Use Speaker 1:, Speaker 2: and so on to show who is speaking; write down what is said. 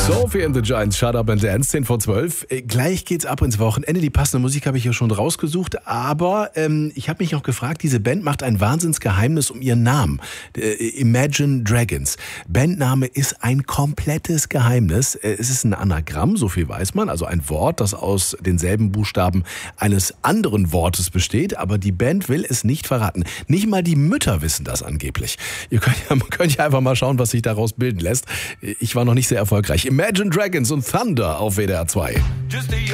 Speaker 1: Sophie and the Giants, Shut Up and Dance, 10 vor 12. Gleich geht's ab ins Wochenende. Die passende Musik habe ich ja schon rausgesucht. Aber ich habe mich auch gefragt, diese Band macht ein Wahnsinnsgeheimnis um ihren Namen. Imagine Dragons. Bandname ist ein komplettes Geheimnis. Es ist ein Anagramm, so viel weiß man. Also ein Wort, das aus denselben Buchstaben eines anderen Wortes besteht. Aber die Band will es nicht verraten. Nicht mal die Mütter wissen das angeblich. Ihr könnt ja einfach mal schauen, was sich daraus bilden lässt. Ich war noch nicht sehr erfolgreich. Imagine Dragons und Thunder auf WDR 2.